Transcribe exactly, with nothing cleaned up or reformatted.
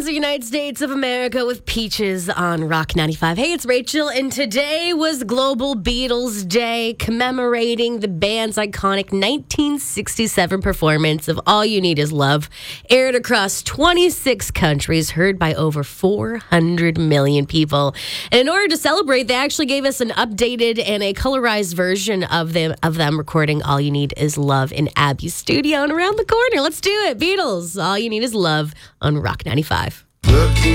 The United States of America with Peaches on Rock ninety-five. Hey, it's Rachel, and today was Global Beatles Day, commemorating the band's iconic nineteen sixty-seven performance of All You Need Is Love, aired across twenty-six countries, heard by over four hundred million people. And in order to celebrate, they actually gave us an updated and a colorized version of them, of them recording All You Need Is Love in Abbey's studio and around the corner. Let's do it. Beatles, All You Need Is Love on Rock ninety-five.